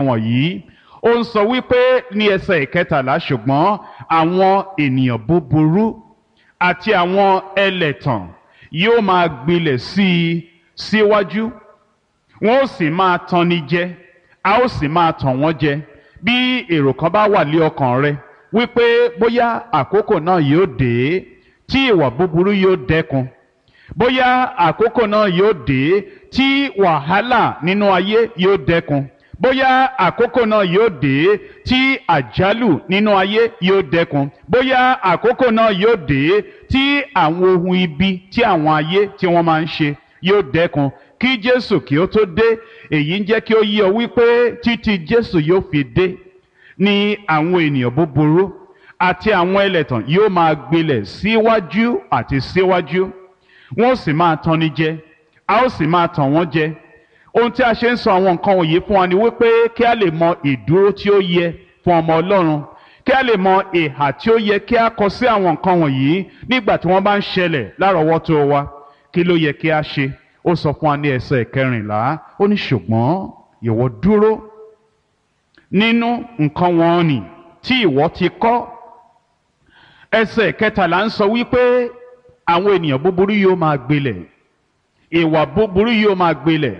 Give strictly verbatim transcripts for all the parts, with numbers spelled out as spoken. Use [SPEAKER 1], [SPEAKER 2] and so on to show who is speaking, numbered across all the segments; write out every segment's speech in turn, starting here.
[SPEAKER 1] wọ̀nyí ó ń sọ wípé ní ẹsẹ̀ ìkẹtàlá ṣùgbọ́n àwọn ènìyàn búburú àti àwọn ẹlẹ̀tàn yóò máa gbilẹ̀ sí i síwájú wọn ó sì máa tanni jẹ a ó sì máa tàn wọ́n jẹ bí èrò kan bá wà lé ọkàn rẹ wípé bóyá àkókò náà yóò dé tí ìwà búburú yóò dẹ́kun bóyá àkókò náà yóò dé tí wàhálà nínú ayé yóò dẹ́kun bóyá àkókò náà yóò dé tí àjálù nínú ayé yóò dẹ́kun bóyá àkókò náà yóò dé tí àwọn ohun ibi tí àwọn ayé tí wọ́n máa ń ṣe yóò dẹ́kun kí Jésù kí ó tó dé èyí ń jẹ́ kí ó yé ọ wípé títí Jésù yóò fi dé ni àwọn ènìyàn búburú àti àwọn ẹlẹ́tàn yóò máa gbilẹ̀ síwájú àti síwájú wọn ó sì máa tanni jẹ a ó sì máa tàn wọ́n jẹ ohun tí a ṣe ń sọ àwọn nǹkan wọ̀nyí fún wa ni wípé kí a lè mọ ìdúró tí ó yẹ fún ọmọ Ọlọ́run kí a lè mọ ìhà tí ó yẹ kí a kọ sí àwọn nǹkan wọ̀nyí nígbà tí wọ́n bá ń ṣẹlẹ̀ lárọ̀ọ́wọ́tó wa kí ló yẹ kí a ṣe ó sọ fún wa ní ẹsẹ̀ kẹrìnlá ó ní ṣùgbọ́n ìwọ dúró nínú nǹkan wọn nì tí ìwọ ti kọ́ ẹsẹ̀ kẹtàlá ń sọ wípé àwọn ènìyàn búburú yóò máa gbilẹ̀ ìwà búburú yóò máa gbilẹ̀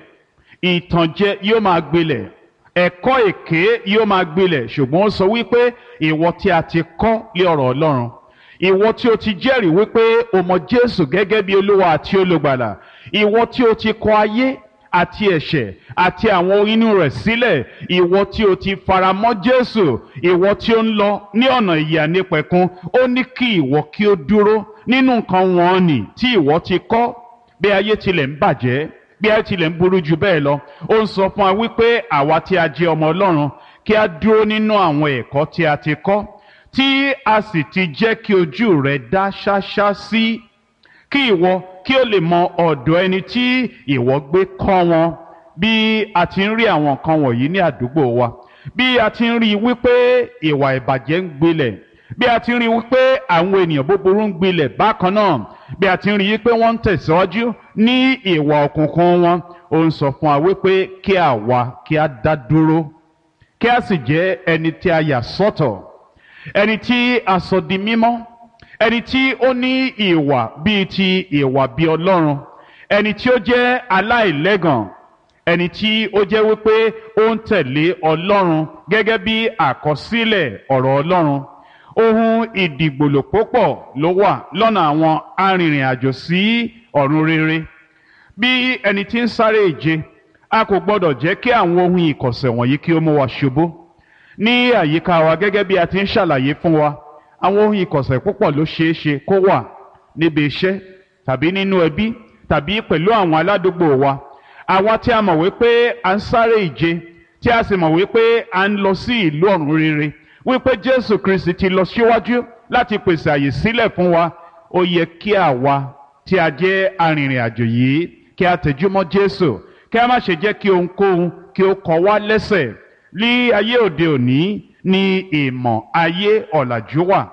[SPEAKER 1] ìtànjẹ yóò máa gbilẹ̀ ẹ̀kọ́ èké yóò máa gbilẹ̀ ṣùgbọ́n ó sọ wípé ìwọ tí a ti kọ́ lé ọ̀rọ̀ Ọlọ́run ìwọ tí o ti jẹ́rìí wípé o mọ Jésù gẹ́gẹ́ bí Olúwa àti Olùgbàlà ìwọ tí o ti kọ ayé àti ẹ̀ṣẹ̀ àti àwọn inú rẹ̀ sílẹ̀ ìwọ tí o ti faramọ́ Jésù ìwọ tí ó ń lọ ní ọ̀nà ìyè ànípẹ̀kun ó ní kí ìwọ kí ó dúró nínú nǹkan wọn nì tí ìwọ ti kọ́ bí ayé tilẹ̀ ń bàjẹ́ bí ayé tilẹ̀ ń burú jù bẹ́ẹ̀ lọ ó ń sọ fún wa wípé àwa tí a jẹ́ ọmọ Ọlọ́run kí a dúró nínú àwọn ẹ̀kọ́ tí a ti kọ́ tí a sì ti jẹ́ kí ojú rẹ̀ dá ṣáṣá sí kí ìwọ kí o lè mọ ọ̀dọ̀ ẹni tí ìwọ gbé kọ́ wọn bí a ti ń rí àwọn nǹkan wọ̀nyí ní àdúgbò wa bí a ti ń rí wípé ìwà ìbàjẹ́ ń gbilẹ̀ bí a ti ń rí wípé àwọn ènìyàn búburú ń gbilẹ̀ bákan náà bí a ti ń rí wípé wọ́n ń tẹ̀síwájú ní ìwà òkùnkùn wọn ó ń sọ fún wa wípé kí àwa kí a dá dúró kí a sì jẹ́ ẹni tí a yà sọ́tọ̀ ẹni tí a sọ di mímọ́ ẹni tí ó ní ìwà bíi ti ìwà bíi Ọlọ́run ẹni tí ó jẹ́ aláìlẹ́gàn ẹni tí ó jẹ́ wípé ó ń tẹ̀lé Ọlọ́run gẹ́gẹ́ bí àkọsílẹ̀ ọ̀rọ̀ Ọlọ́run ohun ìdìgbòlòpó pọ̀ ló wà lọ́nà àwọn arìnrìn-àjò sí ọ̀run rere bí ẹni tí ń sáré ìje a kò gbọ́dọ̀ jẹ́ kí àwọn ohun ìkọ̀sẹ̀ wọ̀nyí kí ó mú wa ṣubú ní àyíká wa gẹ́gẹ́ bí a ti ń ṣàlàyé fún wa àwọn ohun ìkọ̀sẹ̀ púpọ̀ ló ṣeé ṣe kó wà níbi iṣẹ́ tàbí nínú ẹbí tàbí pẹ̀lú àwọn aládùúgbò wa àwa tí a mọ̀ wípé à ń sáré ìje tí a sì mọ̀ wípé à ń lọ sí ìlú ọ̀run rere wípé Jésù Kristi ti lọ síwájú láti pèsè àyè sílẹ̀ fún wa ó yẹ kí àwa tí a jẹ́ arìnrìn-àjò yìí kí a tẹjúmọ́ Jésù kí a má ṣe jẹ́ kí ohunkóhun kí ó kọ wá lẹ́sẹ̀ ní ayé òde òní ní ìmọ̀ ayé ọ̀làjú wà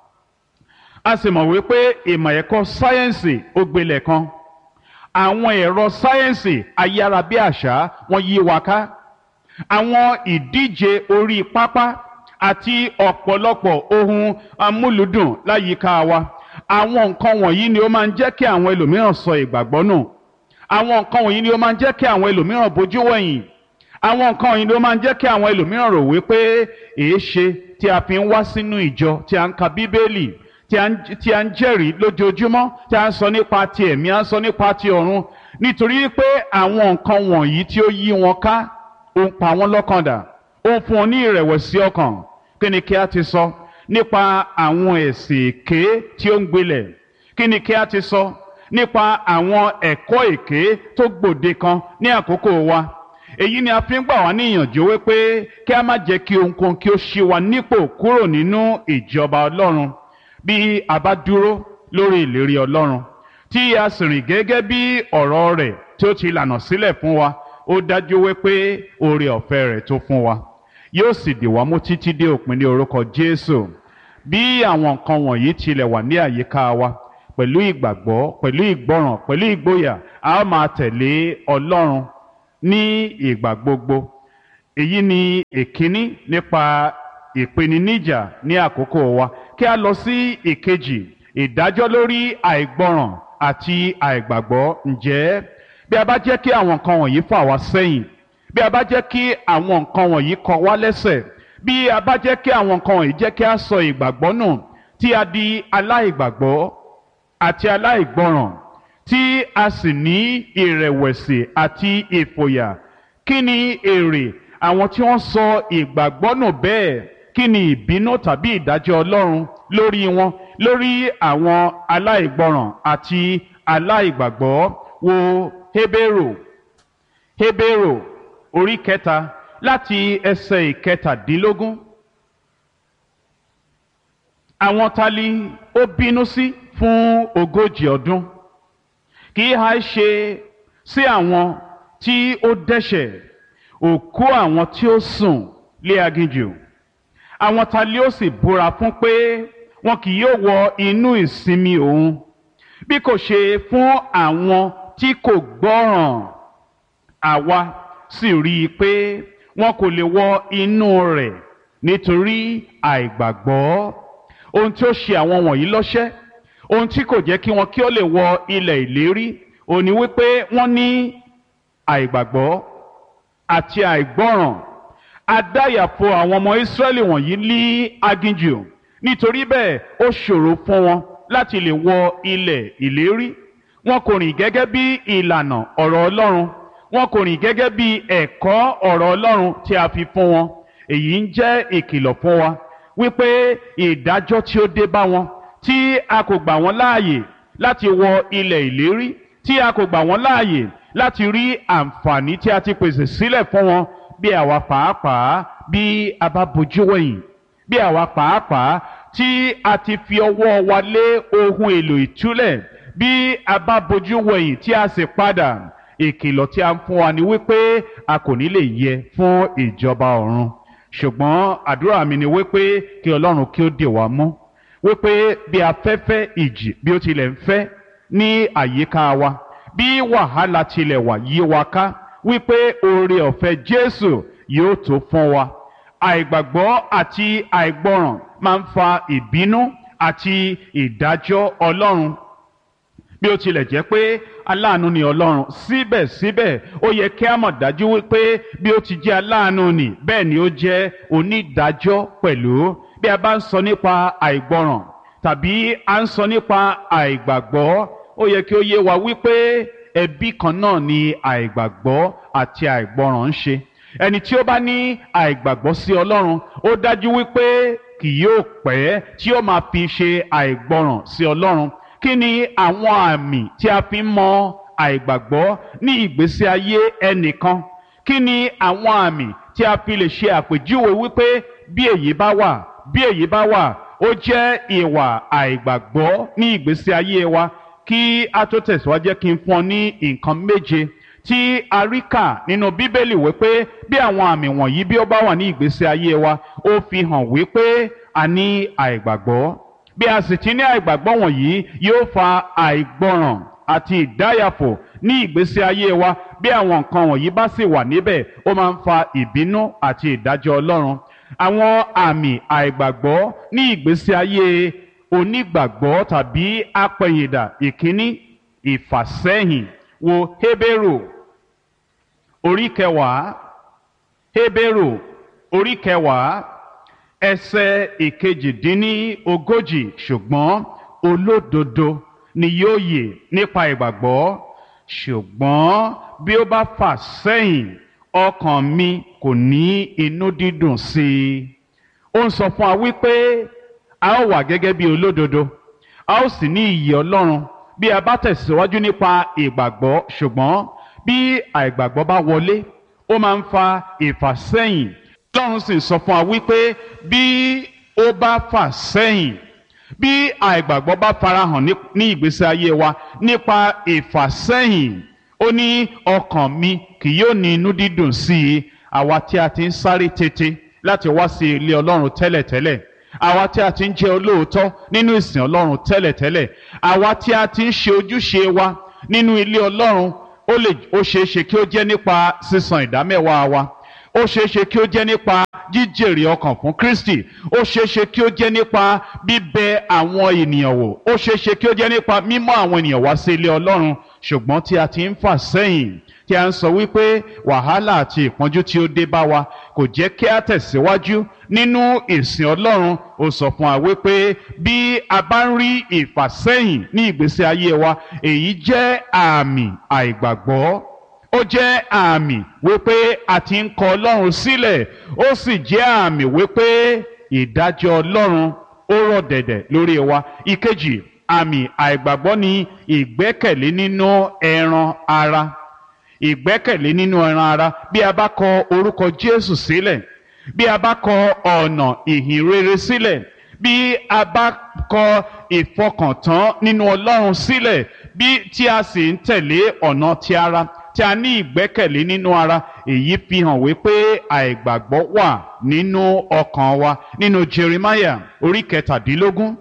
[SPEAKER 1] a sì mọ̀ wípé ìmọ̀ ẹ̀kọ́ sáyẹ́ǹsì ó gbilẹ̀ kan àwọn ẹ̀rọ sáyẹ́ǹsì ayárabíàṣá wọ́n yí wa ká àwọn ìdíje orí pápá àti ọ̀pọ̀lọpọ̀ ohun amúlùdùn láyìíká wa àwọn nǹkan wọ̀nyí ni ó máa ń jẹ́ kí àwọn ẹlòmíràn sọ ìgbàgbọ́ nù àwọn nǹkan wọ̀nyí ni ó máa ń jẹ́ kí àwọn ẹlòmíràn bójú wẹ̀yìn àwọn nǹkan wọ̀nyí ni ó máa ń jẹ́ kí àwọn ẹlòmíràn rò wípé èé ṣe tí a fi ń wá sínú ìjọ tí a ń ka bíbélì tí a ń jẹ́rìí lójoojúmọ́ tí a ń sọ nípa ti ẹ̀mí a ń sọ nípa ti ọ̀run nítorí pé àwọn nǹkan wọ̀nyí tí ó yí wọn ká ó ń pa wọ́n lọ́kàn dà ó ń fún wọn ní ìrẹ̀wẹ̀sì ọkàn kí ni kí a ti sọ nípa àwọn ẹ̀sìn èké tí ó ń gbilẹ̀ kí ni kí a ti sọ nípa àwọn ẹ̀kọ́ èké tó gbòde kan ní àkókò wa èyí ni a fi ń gbà wá níyànjú wípé kí a má jẹ́ kí ohunkóhun kí ó ṣí wa nípò kúrò nínú ìjọba Ọlọ́run bí a bá dúró lórí ìlérí Ọlọ́run tí a sì rìn gẹ́gẹ́ bí ọ̀rọ̀ rẹ̀ tí ó ti lànà sílẹ̀ fún wa ó dájú wípé oore ọ̀fẹ́ rẹ̀ tó fún wa yóò sì dì wá mú títí dé òpin ní orúkọ Jésù bí àwọn nǹkan wọ̀nyí tilẹ̀ wà ní àyíká wa pẹ̀lú ìgbàgbọ́ pẹ̀lú ìgbọràn pẹ̀lú ìgboyà a ó máa tẹ̀lé Ọlọ́run ní ìgbà gbogbo èyí ni èkíní nípa ìpèníjà ní àkókò wa. Kí a lọ sí ìkejì, ìdájọ́ lórí àìgbọràn àti àìgbàgbọ́. Ǹjẹ́ bí a bá jẹ́ kí àwọn nǹkan wọ̀nyí fà wá sẹ́yìn, bí a bá jẹ́ kí àwọn nǹkan wọ̀nyí kọ wá lẹ́sẹ̀, bí a bá jẹ́ kí àwọn nǹkan wọ̀nyí jẹ́ kí a sọ ìgbàgbọ́ nù, tí a di aláìgbàgbọ́ àti aláìgbọràn, tí a sì ní ìrẹ̀wẹ̀sì àti ìfòyà, kí ni èrè àwọn tí wọ́n sọ ìgbàgbọ́ nù bẹ́ẹ̀? Kí ni ìbínú tàbí ìdájọ́ Ọlọ́run lórí wọn, lórí àwọn aláìgbọràn àti aláìgbàgbọ́? Wo Hébérù, Hébérù orí kẹta láti ẹsẹ̀ ìkẹtàdínlógún. Àwọn ta li ó bínú sí fún ogójì ọdún? Kì í ha ṣe sí àwọn tí ó dẹ́ṣẹ̀, òkú àwọn tí ó sùn lé aginjù? Àwọn ta li ó sì búra fún pé wọn kì yóò wọ inú ìsinmi òun, bí kò ṣe fún àwọn tí kò gbọ́ràn? Àwa sì rí i pé wọn kò lè wọ inú rẹ̀ nítorí àìgbàgbọ́. Ohun tí ó ṣe àwọn wọ̀nyí lọ́ṣẹ́, ohun tí kò jẹ́ kí wọn kí ó lè wọ ilẹ̀ ìlérí, ó ní wípé wọ́n ní àìgbàgbọ́ àti àìgbọ́ràn. Adáyàfo àwọn ọmọ Ísírẹ́lì wọ̀nyí ní aginjù, nítorí bẹ́ẹ̀ ó ṣòro fún wọn láti lè wọ ilẹ̀ ìlérí. Wọn kò rìn gẹ́gẹ́ bí ìlànà ọ̀rọ̀ Ọlọ́run, wọn kò rìn gẹ́gẹ́ bí ẹ̀kọ́ ọ̀rọ̀ Ọlọ́run tí a fi fún wọn. Èyí ń jẹ́ ìkìlọ̀ fún wa wípé ìdájọ́ tí ó dé bá wọn, tí a kò gbà wọ́n láàyè láti wọ ilẹ̀ ìlérí, tí a kò gbà wọ́n láàyè láti rí àǹfààní tí a ti pèsè sílẹ̀ fún wọn, bí àwa pàápàá bí a bá bojú wẹ̀yìn, bí àwa pàápàá tí a ti fi ọwọ́ wa lé ohun èlò ìtúlẹ̀, bí a bá bojú wẹ̀yìn tí a sì padà, ìkìlọ̀ tí a ń fún wa ni wípé a kò ní lè yẹ fún ìjọba ọ̀run. Ṣùgbọ́n àdúrà mi ni wípé kí Ọlọ́run kí ó dè wá mú, wípé bí afẹ́fẹ́ ìjì bí ó tilẹ̀ ń fẹ́ ní àyíká wa, bí wàhálà tilẹ̀ wà yí wa ká, wípé oore ọ̀fẹ́ Jésù yóò tó fún wa. Àìgbàgbọ́ àti àìgbọràn máa ń fa ìbínú àti ìdájọ́ Ọlọ́run. Bí ó tilẹ̀ jẹ́ pé aláàánú ni Ọlọ́run, síbẹ̀síbẹ̀ ó yẹ kí a mọ̀ dájú wípé bí ó ti jẹ́ aláàánú ni, bẹ́ẹ̀ ni ó jẹ́ onídàájọ́ pẹ̀lú. Bí a bá ń sọ nípa àìgbọràn tàbí a ń sọ nípa àìgbàgbọ́, ó yẹ kí ó yé wa wípé ẹbí kan náà ni àìgbàgbọ́ àti àìgbọràn ń ṣe. Ẹni tí ó bá ní àìgbàgbọ́ sí Ọlọ́run, ó dájú wípé kì yóò pẹ́ tí ó máa fi ṣe àìgbọràn sí Ọlọ́run. Kí ni àwọn àmì tí a fi ń mọ àìgbàgbọ́ ní ìgbésí ayé ẹnìkan? Kí ni àwọn àmì tí a fi lè ṣe àpèjúwe wípé bí èyí bá wà, bí èyí bá wà, ó jẹ́ ìwà àìgbàgbọ́ ní ìgbésí ayé wa? Kí a tó tẹ̀síwájú, kí n fún ọ ní nǹkan méje tí a rí kà nínú Bíbélì wípé bí àwọn àmì wọ̀nyí bí ó bá wà ní ìgbésí ayé wa, ó fi hàn wípé a ní àìgbàgbọ́. Bí a sì ti ní àìgbàgbọ́ wọ̀nyí, yóò fa àìgbọràn àti ìdáyàfò ní ìgbésí ayé wa. Bí àwọn nǹkan wọ̀nyí bá sì wà níbẹ̀, ó máa ń fa ìbínú àti ìdájọ́ Ọlọ́run. Àwọn àmì àìgbàgbọ́ ní ìgbésí ayé onígbàgbọ́ tàbí apẹ̀yìndà. Ìkíní, ìfàsẹ́yìn. Wo Hébérù orí kẹwàá, Hébérù orí kẹwàá ẹsẹ̀ ìkejìdínní ogójì. Ṣùgbọ́n olódodo ni yóò yè nípa ìgbàgbọ́, ṣùgbọ́n bí ó bá fà sẹ́yìn, ọkàn mi kò ní inú dídùn sí i. Ó ń sọ fún wa wípé a ó wà gẹ́gẹ́ bí olódodo, a ó sì ní ìyè Ọlọ́run bí a bá tẹ̀síwájú nípa ìgbàgbọ́. Ṣùgbọ́n bí àìgbàgbọ́ bá wọlé, ó máa ń fa ìfàsẹ́yìn. Ọlọ́run sì sọ fún wa wípé bí ó bá fà sẹ́yìn, bí àìgbàgbọ́ bá farahàn ní ìgbésí ayé wa nípa ìfàsẹ́yìn, ó ní ọkàn mi kì yóò ní inú dídùn sí i. Àwa tí a ti ń sáré tètè láti wá sí ilé Ọlọ́run tẹ́lẹ̀tẹ́lẹ̀, àwa tí a ti ń jẹ́ olóòótọ́ nínú ìsìn Ọlọ́run tẹ́lẹ̀tẹ́lẹ̀, àwa tí a ti ń ṣe ojúṣe wa nínú ilé Ọlọ́run, ó lè ó ṣeé ṣe kí ó jẹ́ nípa sísan ìdámẹ́wàá wa, ó ṣeé ṣe kí ó jẹ́ nípa jíjèrè ọkàn fún Kristi, ó ṣeé ṣe kí ó jẹ́ nípa bíbẹ àwọn ènìyàn wò, ó ṣeé ṣe kí ó jẹ́ nípa mímọ́ àwọn ènìyàn wá sí ilé Ọlọ́run. Ṣùgbọ́n tí a ti ń fà sẹ́yìn, tí a ń sọ wípé wàhálà àti ìpọ́njú tí ó dé bá wa kò jẹ́ kí a tẹ̀síwájú nínú ìsìn Ọlọ́run, ó sọ fún wa wípé bí a bá ń rí ìfàsẹ́yìn ní ìgbésí ayé wa, èyí jẹ́ àmì àìgbàgbọ́, ó jẹ́ àmì wípé a ti ń kọ Ọlọ́run sílẹ̀, ó sì jẹ́ àmì wípé ìdájọ́ Ọlọ́run ó rọ̀ dẹ̀dẹ̀ lórí wa. Ìkejì, àmì àìgbàgbọ́ ni ìgbẹ́kẹ̀lé nínú ẹran ara. Ìgbẹ́kẹ̀lé nínú ẹran ara. Bí a bá kọ orúkọ Jésù sílẹ̀, bí a bá kọ ọ̀nà ìhìn rere sílẹ̀, bí a bá kọ ìfọkàntán nínú Ọlọ́run sílẹ̀, bí tí a sì ń tẹ̀lé ọ̀nà ti ara, tí a ní ìgbẹ́kẹ̀lé nínú ara, èyí fi hàn wípé àìgbàgbọ́ wà nínú ọkàn wa. Nínú Jeremiah orí kẹtàdínlógún,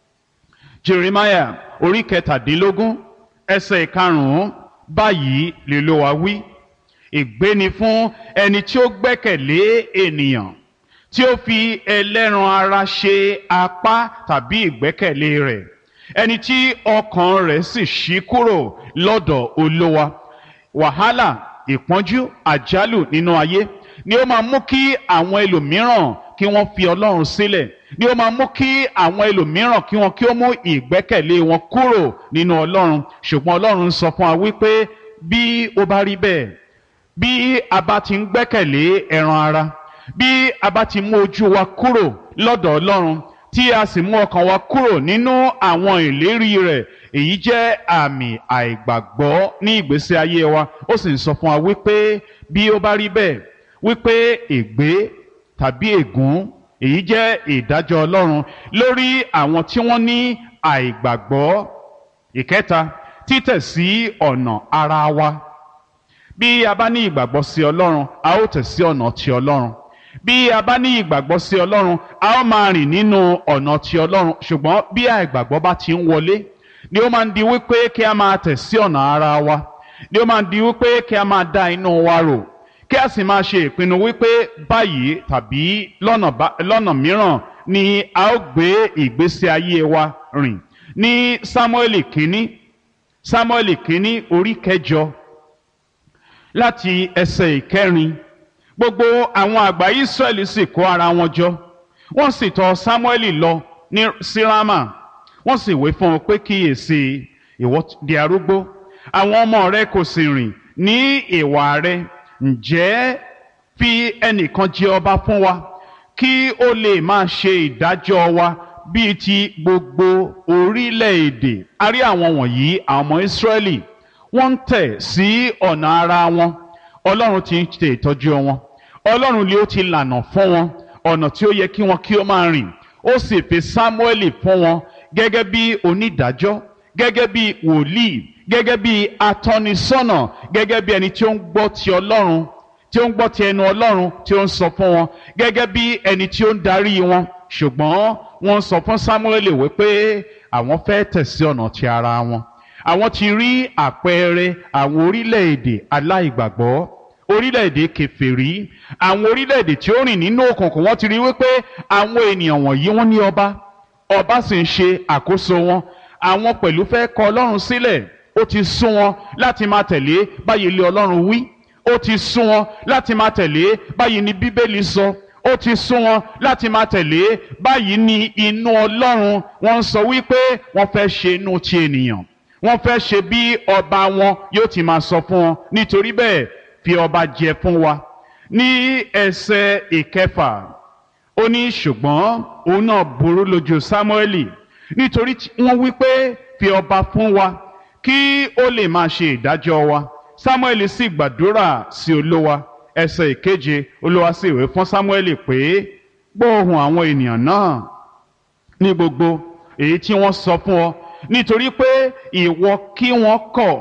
[SPEAKER 1] Jeremiah orí kẹtàdínlógún ẹsẹ̀ ìkarùn-ún, báyìí l'Olúwa wí: ègbé ni fún ẹni tí ó gbẹ́kẹ̀lé ènìyàn, tí ó fi ẹlẹ́ran ara ṣe apá tàbí ìgbẹ́kẹ̀lé rẹ̀, ẹni tí ọkàn rẹ̀ sì ṣí kúrò lọ́dọ̀ Olúwa. Wàhálà, ìpọ́njú, àjálù nínú ayé ni ó máa mú kí àwọn ẹlòmíràn kí wọ́n fi Ọlọ́run sílẹ̀, ni ó máa mú kí àwọn ẹlòmíràn kí wọ́n kí ó mú ìgbẹ́kẹ̀lé wọn kúrò nínú Ọlọ́run. Ṣùgbọ́n Ọlọ́run sọ fún wa wípé bí ó bá rí bẹ́ẹ̀, bí a bá ti ń gbẹ́kẹ̀lé ẹran ara, bí a bá ti mú ojú wa kúrò lọ́dọ̀ Ọlọ́run, tí a sì mú ọkàn wa kúrò nínú àwọn ìlérí rẹ̀, èyí jẹ́ àmì àìgbàgbọ́ ní ìgbésí ayé wa. Ó sì ń sọ fún wa wípé bí ó bá rí bẹ́ẹ̀, wípé ègbé tàbí ègún, èyí jẹ́ ìdájọ́ Ọlọ́run lórí àwọn tí wọ́n ní àìgbàgbọ́. Ìkẹta, títẹ̀ sí ọ̀nà ara wa. Bí a bá ní ìgbàgbọ́ sí Ọlọ́run, a ó tẹ̀ sí ọ̀nà ti Ọlọ́run. Bí a bá ní ìgbàgbọ́ sí Ọlọ́run, a ó máa rìn nínú ọ̀nà ti Ọlọ́run. Ṣùgbọ́n bí àìgbàgbọ́ bá ti ń wọlé, ni ó máa ń di wípé kí a máa tẹ̀ sí ọ̀nà ara wa, ni ó máa ń di wípé kí a máa dá inú wa rò, kí a sì máa ṣe ìpinnu wípé báyìí tàbí lọ́nà mìíràn ni a ó gbé ìgbésí ayé wa rìn. Ní Sámúẹ́lì kínní, Sámúẹ́lì kínní orí kẹjọ láti ẹsẹ̀ ìkẹrin, gbogbo àwọn àgbà Ísírẹ́lì sì kó ara wọn jọ, wọ́n sì tọ̀ Sámúẹ́lì lọ ní sí Rámà, wọ́n sì wí fún un pé kíyèsí, ìwọ di arúgbó, àwọn ọmọ rẹ kò sì rìn ní ìwà rẹ, ǹjẹ́ fi ẹnìkan jẹ ọba fún wa, kí ó lè máa ṣe ìdájọ́ wa bíi ti gbogbo orílẹ̀-èdè. A rí àwọn wọ̀nyí, àwọn ọmọ Ísírẹ́lì, wọ́n ń tẹ̀ sí ọ̀nà ara wọn. Ọlọ́run ti ń ṣe ìtọ́jú wọn, Ọlọ́run ni ó ti lànà fún wọn ọ̀nà tí ó yẹ kí wọn kí ó máa rìn. Ó sì fi Sámúẹ́lì fún wọn gẹ́gẹ́ bí onídàájọ́, gẹ́gẹ́ bí wòlíì, gẹ́gẹ́ bí atọ́nisọ́nà, gẹ́gẹ́ bí ẹni tí ó ń gbọ́ ti Ọlọ́run, tí ó ń gbọ́ ti ẹnu Ọlọ́run tí ó ń sọ fún wọn, gẹ́gẹ́ bí ẹni tí ó ń darí wọn. Ṣùgbọ́n wọ́n sọ fún Sámúẹ́lì wípé àwọn fẹ́ tẹ̀ sí ọ̀nà ti ara wọn. Àwọn ti rí àpẹẹrẹ àwọn orílẹ̀-èdè aláìgbàgbọ́, orílẹ̀-èdè kèfèrí, àwọn orílẹ̀-èdè tí ó rìn nínú òkùnkùn. Wọ́n ti rí wípé àwọn ènìyàn wọ̀nyí wọ́n ní ọba, ọba sì ń ṣe àkóso wọn. Àwọn pẹ̀lú fẹ́ kọ Ọlọ́run sílẹ̀. Ó ti sún wọn láti máa tẹ̀lé báyìí ilé Ọlọ́run wí. Ó ti sún wọn láti máa tẹ̀lé báyìí ni Bíbélì sọ. Ó ti sún wọn láti máa tẹ̀lé báyìí ni inú Ọlọ́run. Wọ́n ń sọ wípé wọ́n fẹ́ ṣe inú ti ènìyàn, wọ́n fẹ́ ṣe bí ọba wọn yóò ti máa sọ fún wọn. Nítorí bẹ́ẹ̀, fi ọba jẹ fún wa. Ní ẹsẹ̀ ìkẹfà, ó ní ṣùgbọ́n òun náà burú lójú Sámúẹ́lì, nítorí wọ́n wí pé fi ọba fún wa kí ó lè máa ṣe ìdájọ́ wa. Sámúẹ́lì sì gbàdúrà sí Olúwa. Ẹsẹ̀ ìkeje, Olúwa sì wí fún Sámúẹ́lì pé gbọ́ ohùn àwọn ènìyàn náà ní gbogbo èyí tí wọ́n sọ fún ọ, nítorí pé ìwọ kí wọ́n kọ̀,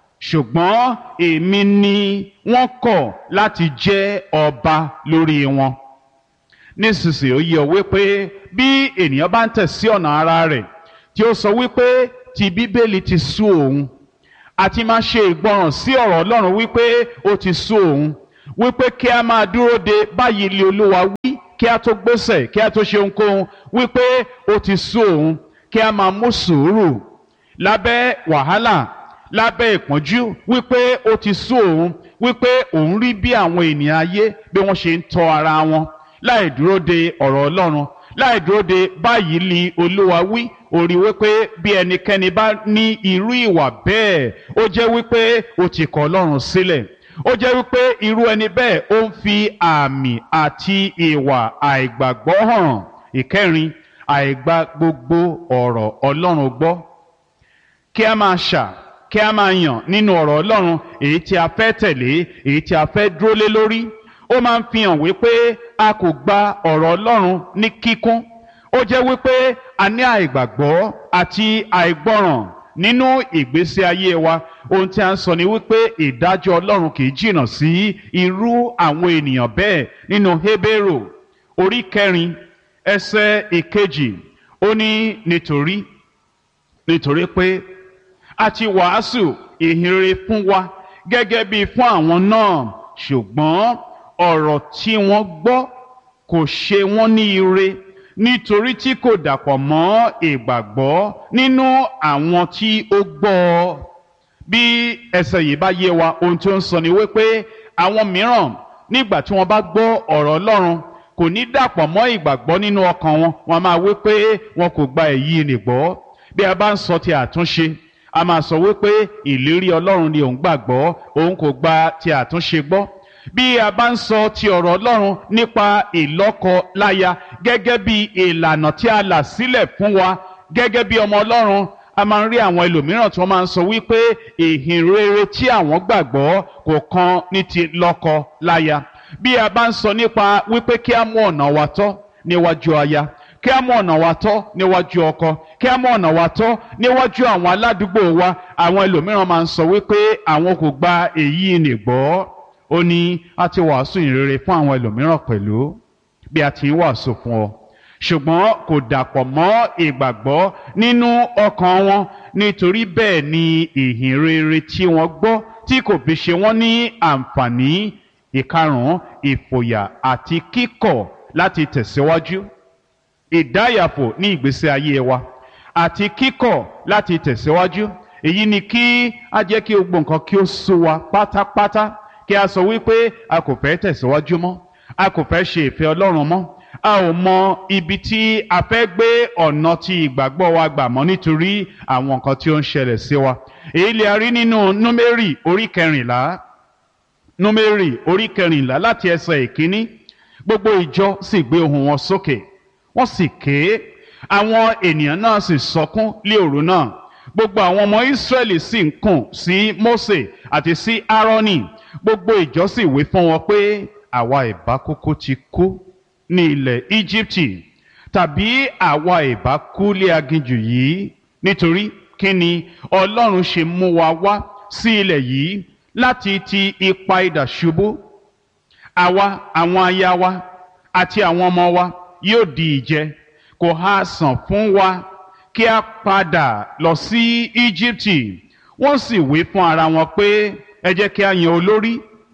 [SPEAKER 1] ṣùgbọ́n èmi ni wọ́n kọ̀ láti jẹ́ ọba lórí wọn. Nísinsìnyí ó yé ọ wípé bí ènìyàn bá ń tẹ̀ sí ọ̀nà ara rẹ̀, tí ó sọ wípé ti Bíbélì ti sú òun, àti máa ṣe ìgbọràn sí ọ̀rọ̀ Ọlọ́run wípé ó ti sú òun, wípé kí a máa dúró de báyìí lé Olúwa wí kí a tó gbésẹ̀ kí a tó ṣe ohunkóhun wípé ó ti sú òun kí a máa mú sùúrù lábẹ́ wàhálà lábẹ́ ìpọ́njú wípé ó ti sú òun wípé òun rí bí àwọn ènìyàn ayé bí wọ́n ṣe ń tọ́ ara wọn láì dúró de ọ̀rọ̀ Ọlọ́run láì dúró de báyìí ni Olúwa wí ó rí wípé bí ẹnikẹ́ni bá ní irú ìwà bẹ́ẹ̀ ó jẹ́ wípé ó ti kọ̀ Ọlọ́run sílẹ̀ ó jẹ́ wípé irú ẹni bẹ́ẹ̀ ó ń fi àmì àti ìwà àìgbàgbọ́ hàn. Ìkẹrin, àìgbà gbogbo ọ̀rọ̀ Ọlọ́run gbọ́. Kí a máa ṣà kí a máa yàn nínú ọ̀rọ̀ Ọlọ́run èyí tí a fẹ́ tẹ̀lé èyí tí a fẹ́ dúró lé lórí ó máa ń fi hàn wípé a kò gba ọ̀rọ̀ Ọlọ́run ní kíkún. Ó jẹ́ wípé a ní àìgbàgbọ́ àti àìgbọ́ràn nínú ìgbésí ayé wa. Ohun tí a ń sọ ni wípé ìdájọ́ Ọlọ́run kì í jìnnà sí irú àwọn ènìyàn bẹ́ẹ̀. Nínú Hébérù orí kẹrin ẹsẹ̀ ìkejì ó ní nítorí nítorí pé a ti wàásù ìhìnrere fún wa gẹ́gẹ́ bí fún àwọn náà ṣùgbọ́n ọ̀rọ̀ tí wọ́n gbọ́ kò ṣe wọ́n ní ire nítorí tí kò dàpọ̀ mọ́ ìgbàgbọ́ nínú àwọn tí ó gbọ́ ọ. Bí ẹsẹ̀ yìí bá yé wa ohun tí ó ń sọ ni wípé àwọn mìíràn nígbà tí wọ́n bá gbọ́ ọ̀rọ̀ Ọlọ́run kò ní dàpọ̀ mọ́ ìgbàgbọ́ nínú ọkàn wọn wọ́n máa wípé wọn kò gba èyí ni gbọ́. Bí a bá ń sọ ti àtúnṣe a máa sọ wípé ìlérí Ọlọ́run ni òun gbàgbọ́ òun kò gba ti àtúnṣe gbọ́. Bí a bá ń sọ ti ọ̀rọ̀ Ọlọ́run nípa ìlọ́kọ láya gẹ́gẹ́ bí ìlànà tí a là sílẹ̀ fún wa gẹ́gẹ́ bí ọmọ Ọlọ́run a máa ń rí àwọn ẹlòmíràn tí wọ́n máa ń sọ wípé ìhìnrere tí àwọn gbàgbọ́ kò kan ní ti lọ́kọ láya. Bí a bá ń sọ nípa wípé kí a mú ọ̀nà wa tọ́ níwájú aya kí a mú ọ̀nà wa tọ́ níwájú ọkọ kí a mú ọ̀nà wa tọ́ níwájú àwọn aládùúgbò wa àwọn ẹlòmíràn máa ń sọ wípé àwọn kò gba èyí ni gbọ́. Ó ní a ti wàásù ìrere fún àwọn ẹlòmíràn pẹ̀lú bí a ti ń wàásù fún ọ ṣùgbọ́n kò dàpọ̀ mọ́ ìgbàgbọ́ nínú ọkàn wọn nítorí bẹ́ẹ̀ ni ìhìnrere tí wọ́n gbọ́ tí kò fi ṣe wọ́n ní àǹfààní. Ìkarùn-ún, ìfòyà àti kíkọ̀ láti tẹ̀síwájú. Ìdáyàfò ní ìgbésí ayé wa àti kíkọ̀ láti tẹ̀síwájú èyí ni kí a jẹ́ kí gbogbo nǹkan kí ó sú wa pátápátá kí a sọ wípé a kò fẹ́ tẹ̀síwájú mọ́ a kò fẹ́ ṣe ìfẹ́ Ọlọ́run mọ́ a ò mọ ibi tí a fẹ́ gbé ọ̀nà tí ìgbàgbọ́ wa gbà mọ́ nítorí àwọn nǹkan tí ó ń ṣẹlẹ̀ sí wa. Èyí lè a rí nínú Númérì orí kẹrìnlá Númérì orí kẹrìnlá láti ẹsẹ̀ ìkíní. Gbogbo ìjọ sì gbé ohùn wọn sókè wọ́n sì ké àwọn ènìyàn náà sì sọkún lé òru náà. Gbogbo àwọn ọmọ Ísírẹ́lì sì ń kùn sí Mósè àti sí Árónì. Gbogbo ìjọ sì wí fún wọn pé àwa ìbá kúkú ti kú ní ilẹ̀ Íjíbítì tàbí àwa ìbá kú lé aginjù yìí nítorí kí ni Ọlọ́run ṣe mú wa wá sí ilẹ̀ yìí láti ti ipa idà ṣubú. Àwa àwọn aya wa àti àwọn ọmọ wa yóò di ìjẹ kò ha sàn fún wa kí a padà lọ sí Íjíbítì. Wọ́n sì wí fún ara wọn pé ẹ jẹ́ kí a yan olórí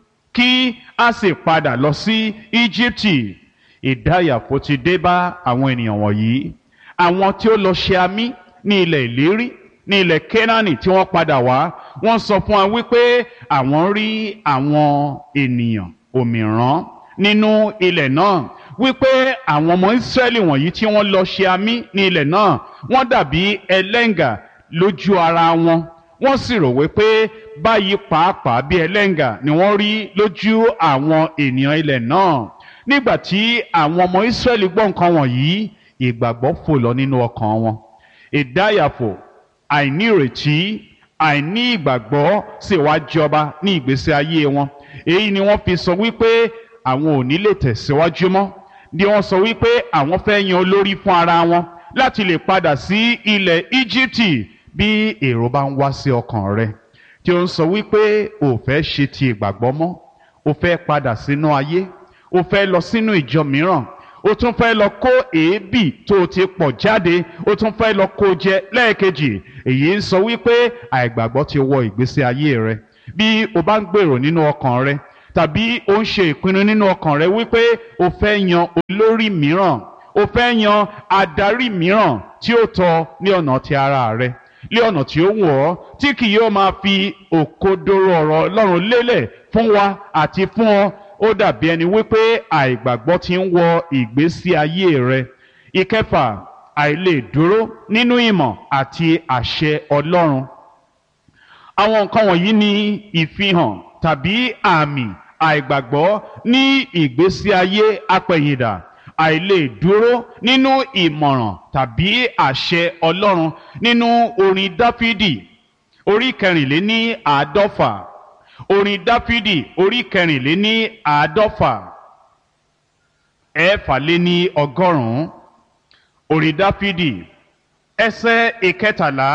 [SPEAKER 1] kí a sì padà lọ sí Íjíbítì. Ìdáyàfò ti dé bá àwọn ènìyàn wọ̀nyí àwọn tí ó lọ ṣe amí ní ilẹ̀ ìlérí ní ilẹ̀ Kénáánì tí wọ́n padà wá wọ́n sọ fún wa wípé àwọn rí àwọn ènìyàn òmìrán nínú ilẹ̀ náà wípé àwọn ọmọ Ísírẹ́lì wọ̀nyí tí wọ́n lọ ṣe amí ní ilẹ̀ náà wọ́n dàbí ẹlẹ́ngà lójú ara wọn wọ́n sì rò wípé báyìí pàápàá bí ẹlẹ́ngà ni wọ́n rí lójú àwọn ènìyàn ilẹ̀ náà. Nígbà tí àwọn ọmọ Ísírẹ́lì gbọ́ nǹkan wọ̀nyí ìgbàgbọ́ fò lọ nínú ọkàn wọn. Ìdáyàfò àìnírètí àìní ìgbàgbọ́ sì wá jọba ní ìgbésí ayé wọn. Èyí ni wọ́n fi sọ wípé àwọn ò ní lè tẹ̀síwájú mọ́ ni wọ́n sọ wípé àwọn fẹ́ yan olórí fún ara wọn láti lè padà sí ilẹ̀ Íjíbítì. Bí èrò bá ń wá sí ọkàn rẹ tí ó ń sọ wípé ò fẹ́ ṣe ti ìgbàgbọ́ mọ́ ò fẹ́ padà sínú ayé ò fẹ́ lọ sínú ìjọ mìíràn ó tún fẹ́ lọ kó èébì tó ti pọ̀ jáde ó tún fẹ́ lọ kó jẹ lẹ́ẹ̀kejì èyí ń sọ wípé àìgbàgbọ́ ti wọ ìgbésí ayé rẹ. Bí o bá ń gbèrò nínú ọkàn rẹ tàbí ó ń ṣe ìpinnu nínú ọkàn rẹ wípé o fẹ́ yan olórí mìíràn, o fẹ́ yan adarí mìíràn tí ó tọ́ ní ọ̀nà ti ara rẹ, ní ọ̀nà tí ó wù ọ́, tí kì yóò máa fi òkodoro ọ̀rọ̀ Ọlọ́run lélẹ̀ fún wa àti fún ọ. Ó dàbí ẹni wípé àìgbàgbọ́ ti ń wọ ìgbésí ayé rẹ. Ìkẹfà, àìlè dúró nínú ìmọ̀ àti àṣẹ Ọlọ́run. Àwọn nǹkan wọ̀nyí ni ìfihàn tàbí àmì àìgbàgbọ́ ní ìgbésí ayé apẹ̀yìndà. Àìlè dúró nínú ìmọ̀ràn tàbí àṣẹ Ọlọ́run. Nínú orin Dáfídì orí kẹrìnléní àádọ́fà, orin Dáfídì orí kẹrìnléní àádọ́fà ẹ̀ẹ́fàléní ọgọ́rùn-ún, orin Dáfídì ẹsẹ̀ ìkẹtàlá.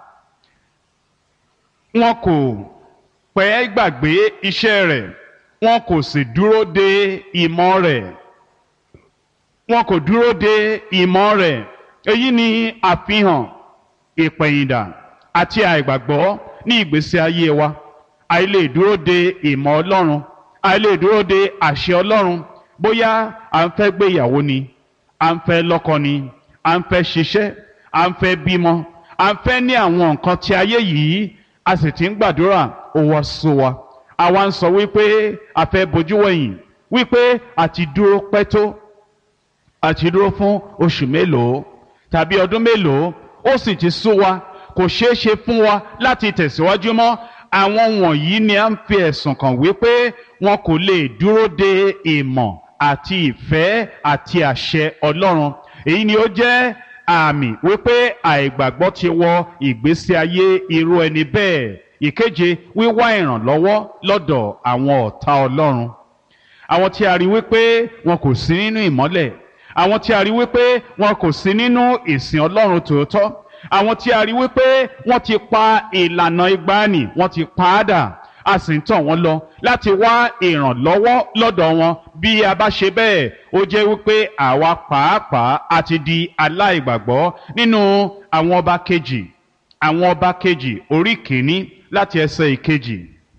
[SPEAKER 1] Wọn kò pẹ́ gbàgbé iṣẹ́ rẹ̀, wọn kò sì dúró de ìmọ̀ rẹ̀. Wọn kò dúró de ìmọ̀ rẹ̀. Èyí ni àfihàn ìpẹ̀yìndà àti àìgbàgbọ́ ní ìgbésí ayé wa. Àìlè dúró de ìmọ̀ Ọlọ́run, àìlè dúró de àṣẹ Ọlọ́run. Bóyá à ń fẹ́ gbéyàwó ni, à ń fẹ́ lọ́kọ ni, à ń fẹ́ ṣiṣẹ́, à ń fẹ́ bímọ, à ń fẹ́ ní àwọn nǹkan tí ayé yìí, a sì ti ń gbàdúrà ó wá sú wa. Àwa ń sọ wípé a fẹ́ bojú wẹ̀yìn, wípé àti dúró pẹ́ tó, àti dúró fún oṣù mélòó tàbí ọdún mélòó, ó sì ti sú wa, kò ṣeé ṣe fún wa láti tẹ̀síwájú mọ́. Àwọn wọ̀nyí ni a ń fi ẹ̀sùn kàn wípé wọn kò lè dúró de ìmọ̀ àti ìfẹ́ àti àṣẹ Ọlọ́run. Èyí ni ó jẹ́ àmì wípé àìgbàgbọ́ ti wọ ìgbésí ayé irú ẹni bẹ́ẹ̀. Ìkeje, wíwá ìrànlọ́wọ́ lọ́dọ̀ àwọn ọ̀tá Ọlọ́run. Àwọn tí a rí wípé wọn kò sí nínú ìmọ́lẹ̀, àwọn tí a rí wípé wọn kò sí nínú ìsìn Ọlọ́run tòótọ́, àwọn tí a rí wípé wọ́n ti pa ìlànà ìgbàanì, wọ́n ti pa á dà, a sì ń tàn wọ́n lọ láti wá ìrànlọ́wọ́ lọ́dọ̀ wọn. Bí a bá ṣe bẹ́ẹ̀, ó jẹ́ wípé àwa pàápàá a ti di aláìgbàgbọ́. Nínú àwọn ọba kejì, àwọn ọba kejì orí kìíní láti ẹsẹ̀ ìkejì.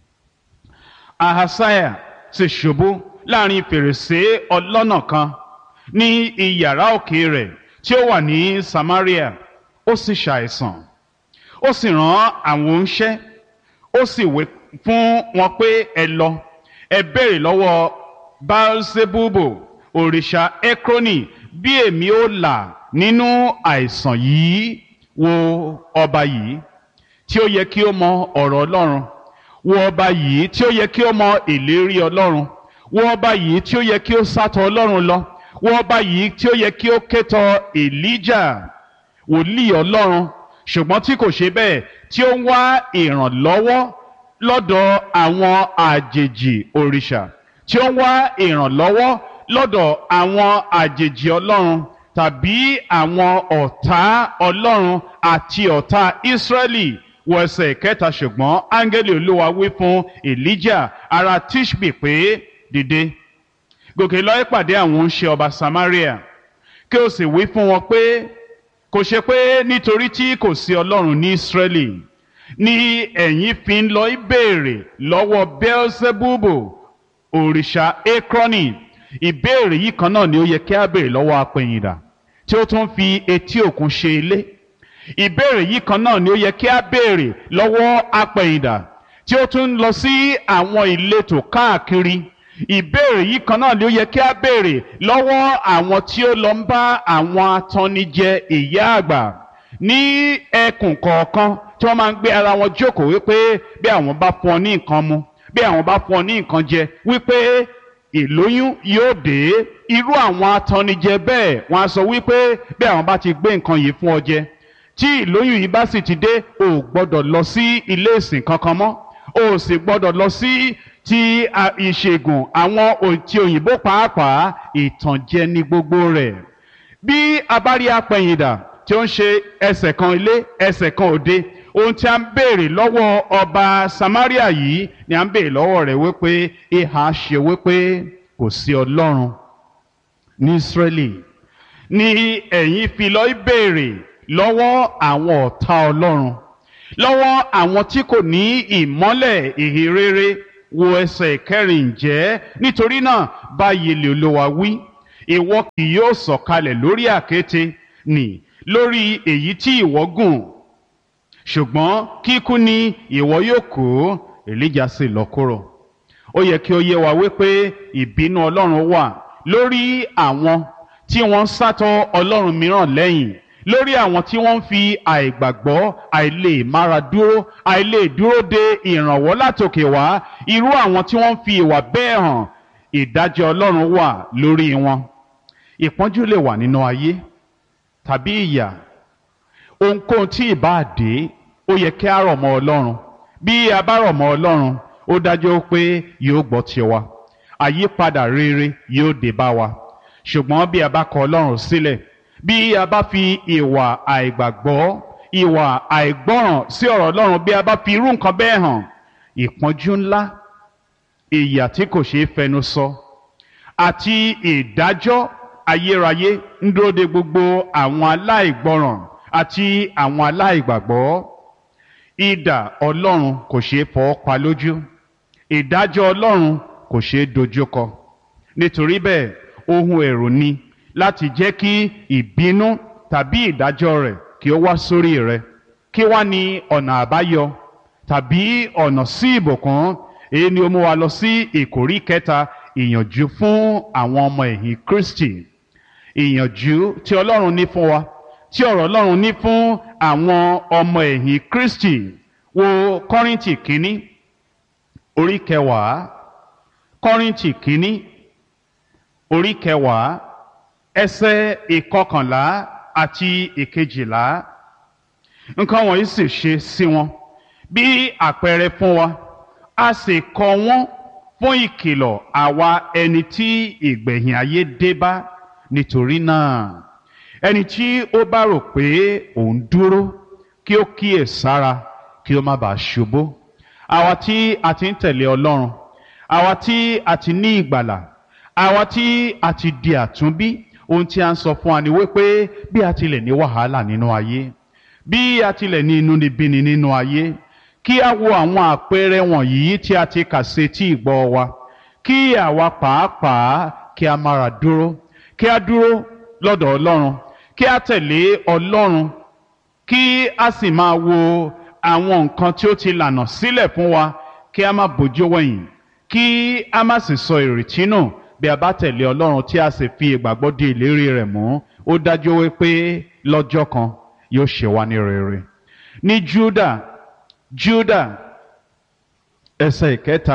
[SPEAKER 1] Ahasiah sì ṣubú láàrin fèrèsé ọlọ́nà kan ní iyàrá òkè rẹ̀ tí ó wà ní Samaria. Ó sì ṣàìsàn, ó sì rán àwọn oníṣẹ́, ó sì wí fún wọn pé ẹ lọ, ẹ béèrè lọ́wọ́ Baalsebubu òrìṣà Ekroni bí èmi ó là nínú àìsàn yìí. Wo ọba yìí tí ó yẹ kí ó mọ ọ̀rọ̀ Ọlọ́run, wo ọba yìí tí ó yẹ kí ó mọ ìlérí Ọlọ́run, wo ọba yìí tí ó yẹ kí ó sátọ̀ Ọlọ́run lọ, wo ọba yìí tí ó yẹ kí ó kétọ̀ Èlíjà wòlíì Ọlọ́run, ṣùgbọ́n tí kò ṣe bẹ́ẹ̀, tí ó ń wá ìrànlọ́wọ́ lọ́dọ̀ àwọn àjèjì òrìṣà, tí ó ń wá ìrànlọ́wọ́ lọ́dọ̀ àwọn àjèjì Ọlọ́run tàbí àwọn ọ̀tá Ọlọ́run àti ọ̀tá Ísírẹ́lì. Wọ ẹsẹ̀ kẹta, ṣùgbọ́n áńgẹ́lì Olúwa wí fún Èlíjà ará Tishbi pé, dìde, gòkè lọ ìpàdé àwọn oníṣẹ́ ọba Samaria, kí o sì wí fún wọn pé, kò ṣe pé nítorí tí kò sí Ọlọ́run ní Ísírẹ́lì ni ẹ̀yin fi ń lọ ìbéèrè lọ́wọ́ Beelzebubu òrìṣà Ekroni. Ìbéèrè yìí kan náà ni ó yẹ kí a béèrè lọ́wọ́ apẹ̀yìndà tí ó tún fi etí òkun ṣe ilé. Ìbéèrè yìí kan náà ni ó yẹ kí a béèrè lọ́wọ́ apẹ̀yìndà tí ó tún lọ sí àwọn ìletò káàkiri. Ìbéèrè yìí kan náà ni ó yẹ kí a béèrè lọ́wọ́ àwọn tí ó lọ ń bá àwọn atannijẹ ìyá àgbà ní ẹkùn kọ̀ọ̀kan tí wọ́n máa ń gbé ara wọn jókòó wípé bí àwọn bá fún ọ ní nǹkan mu, bí àwọn bá fún ọ ní nǹkan jẹ, wípé ìlóyún yóò dé. Irú àwọn atannijẹ bẹ́ẹ̀ wọ́n á sọ wípé bí àwọn bá ti gbé nǹkan yìí fún ọ jẹ, tí ìlóyún yìí bá sì ti dé, o ò gbọ́dọ̀ lọ sí ilé ìsìn kankan mọ́, o ò sì gbọ́dọ̀ lọ sí ti ìṣègùn àwọn tí òyìnbó pàápàá. Ìtànjẹ ní gbogbo rẹ̀. Bí a bá rí apẹ̀yìndà tí ó ń ṣe ẹsẹ̀ kan ilé ẹsẹ̀ kan òde, ohun tí a ń béèrè lọ́wọ́ ọba Samaria yìí ni a ń béèrè lọ́wọ́ rẹ̀ wípé ìhà ṣe wípé kò sí Ọlọ́run ní Ísírẹ́lì ni ẹ̀yin fi lọ béèrè lọ́wọ́ àwọn ọ̀tá Ọlọ́run, lọ́wọ́ àwọn tí kò ní ìmọ́lẹ̀ ìhìnrere wo ẹsẹ̀ ìkẹrin, ǹjẹ́ nítorí náà báyìí lè Olúwa wí, ìwọ kì yóò sọ̀kalẹ̀ lórí àkéte nì lórí èyí tí ìwọ gùn, ṣùgbọ́n kíkú ni ìwọ yóò kú. Èlíjà sì lọ kúrò. Ó yẹ kí ó yé wa wípé ìbínú Ọlọ́run wà lórí àwọn tí wọ́n ń sátọ̀ Ọlọ́run mìíràn lẹ́yìn, lórí àwọn tí wọ́n ń fi àìgbàgbọ́, àìlè mára dúró, àìlè dúró de ìrànwọ́ látòkè wá, irú àwọn tí wọ́n ń fi ìwà bẹ́ẹ̀ hàn. Ìdájọ́ Ọlọ́run wà lórí wọn. Ìpọ́njú lè wà nínú ayé tàbí ìyà. Ohunkóhun tí ìbá dé, ó yẹ kí a rọ̀ mọ́ Ọlọ́run. Bí a bá rọ̀ mọ́ Ọlọ́run, ó dájú pé yóò gbọ́ tiwa, àyípadà rere yóò dé bá wa. Ṣùgbọ́n bí a bá kọ Ọlọ́run sílẹ̀, bí a bá fi ìwà àìgbàgbọ́, ìwà àìgbọ́ràn sí ọ̀rọ̀ Ọlọ́run, bí a bá fi irú nǹkan bẹ́ẹ̀ hàn, ìpọ́njú ńlá, ìyà tí kò ṣeé fẹnu sọ, àti ìdájọ́ ayérayé ń dúró de gbogbo àwọn aláìgbọ́ràn àti àwọn aláìgbàgbọ́. Idà Ọlọ́run kò ṣeé fọwọ́ pa lójú, ìdájọ́ Ọlọ́run kò ṣeé dojúkọ. Nítorí bẹ́ẹ̀, ohun ẹ̀rù ni láti jẹ́ kí ìbínú tàbí ìdájọ́ rẹ̀ kí ó wá sórí rẹ. Kí wá ní ọ̀nà àbáyọ tàbí ọ̀nà sí ìbùkún? Èyí ni ó mú wa lọ sí ìkórí kẹta, ìyànjú fún àwọn ọmọ ẹ̀yìn Kristi. Ìyànjú tí Ọlọ́run ní fún wa, tí ọ̀rọ̀ Ọlọ́run ní fún àwọn ọmọ ẹ̀yìn Kristi. Wo Kọ́ríńtì kínní orí kẹwàá, Kọ́ríńtì kínní orí kẹwàá, ẹsẹ̀ ìkọkànlá àti ìkejìlá. Nǹkan wọ̀nyí sì ṣe sí wọn bí àpẹẹrẹ fún wa, a sì kọ wọ́n fún ìkìlọ̀ àwa ẹni tí ìgbẹ̀yìn ayé dé bá. Nítorí náà, ẹni tí ó bá rò pé òun dúró, kí ó kíyè sára kí ó má bàa ṣubú. Àwa tí a ti ń tẹ̀lé Ọlọ́run, àwa tí a ti ní ìgbàlà, àwa tí a ti di àtúnbí, ohun tí a ń sọ fún wa ni wípé bí a tilẹ̀ ní wàhálà nínú ayé, bí a tilẹ̀ ní inúnibíni nínú ayé, kí a wo àwọn àpẹẹrẹ wọ̀nyí tí a ti kà sí etí ìgbọ́ wa, kí àwa pàápàá kí a mára dúró, kí a dúró lọ́dọ̀ Ọlọ́run, kí a tẹ̀lé Ọlọ́run, kí a sì máa wo àwọn nǹkan tí ó ti lànà sílẹ̀ fún wa, kí a má bójú wẹ̀yìn, kí a má sì sọ ìrètí nù. Bí a bá tẹ̀lé Ọlọ́run tí a sì fi ìgbàgbọ́ di ìlérí rẹ̀ mú, ó dájú wípé lọ́jọ́ kan yóò ṣe wá ní rere. Ní Júdà, Júdà ẹsẹ̀ ìkẹta,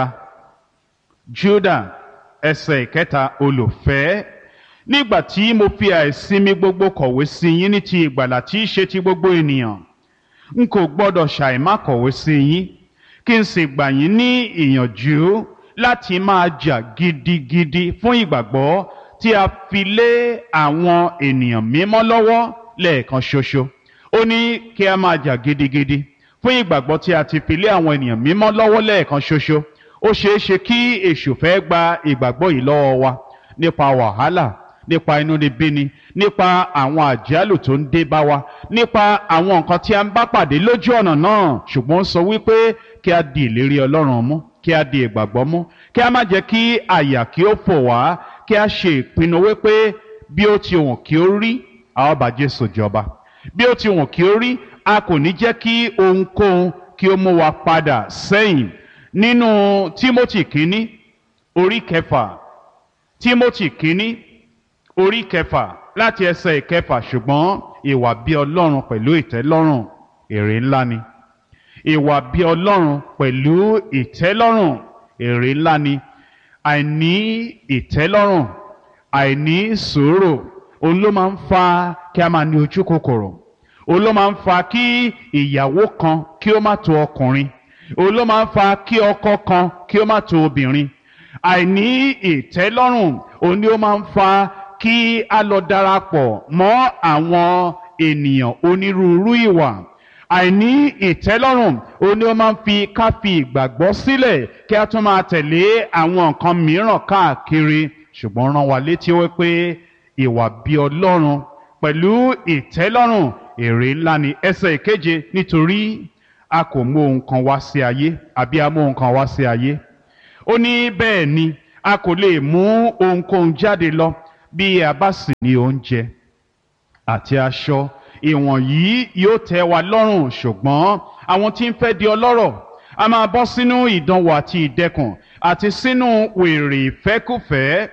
[SPEAKER 1] Júdà ẹsẹ̀ ìkẹta, olùfẹ́, nígbà tí mo fi àìsinmi gbogbo kọ̀wé sí yín ní ti ìgbàlà tí í ṣe ti gbogbo ènìyàn, n kò gbọ́dọ̀ ṣàìmá kọ̀wé sí yín, kí n sì gbà yín ní ìyànjú láti máa jà gidigidi fún ìgbàgbọ́ tí a fi lé àwọn ènìyàn mímọ́ lọ́wọ́ lẹ́ẹ̀kan ṣoṣo. Ó ní kí a máa jà gidigidi fún ìgbàgbọ́ tí a ti fi lé àwọn ènìyàn mímọ́ lọ́wọ́ lẹ́ẹ̀kan ṣoṣo. Ó ṣeé ṣe kí èṣù fẹ́ gba ìgbàgbọ́ yìí lọ́wọ́ wa nípa wàhálà, nípa inúnibíni, nípa àwọn àjálù tó ń dé bá wa, nípa àwọn nǹkan tí a ń bá pàdé lójú ọ̀nà náà. Ṣùgbọ́n ó sọ wípé kí a di ìlérí Ọlọ́run mú, kí a di ìgbàgbọ́ mú, kí a má jẹ́ kí àyà kí ó fò wá, kí a ṣe ìpinnu wípé bí ó ti wùn kí ó rí, a ó bá Jésù jọba. Bí ó ti wùn kí ó rí, a kò ní jẹ́ kí ohunkóhun kí ó mú wa padà sẹ́yìn. Nínú Tímótì kínní orí kẹfà, Tímótì kínní orí kẹfà láti ẹsẹ̀ ìkẹfà, ṣùgbọ́n ìwà bí Ọlọ́run pẹ̀lú ìtẹ́lọ́rùn èrè ńlá ni. Ìwà bí Ọlọ́run pẹ̀lú ìtẹ́lọ́rùn èrè ńlá ni. Àìní ìtẹ́lọ́rùn, àìní sùúrù, òun ló máa ń fa kí a máa ní ojú kòkòrò. Òun ló máa ń fa kí ìyàwó kan kí ó má tó ọkùnrin. Òun ló máa ń fa kí ọkọ kan kí ó má tó obìnrin. Àìní ìtẹ́lọ́rùn, òun ni ó máa ń fa kí a lọ darapọ̀ mọ́ àwọn ènìyàn onírúurú ìwà. Àìní ìtẹ́lọ́rùn, òun ni ó máa ń fi ká fi ìgbàgbọ́ sílẹ̀ kí a tún máa tẹ̀lé àwọn nǹkan mìíràn káàkiri. Ṣùgbọ́n rán wa létí wípé ìwà bí Ọlọ́run pẹ̀lú ìtẹ́lọ́rùn èrè ńlá ni. Ẹsẹ̀ ìkeje, nítorí a kò mú ohun kan wá sí ayé, àbí a mú ohun kan wá sí ayé ó ní bẹ́ẹ̀ ni a kò lè mú ohunkóhun jáde lọ bí a bá sì ní oúnjẹ àti aṣọ ìwọ̀nyí yóò tẹ́ wa lọ́rùn, ṣùgbọ́n àwọn tí ń fẹ́ di ọlọ́rọ̀ a máa bọ́ sínú ìdánwò àti ìdẹkùn àti sínú wèrè ìfẹ́kùfẹ́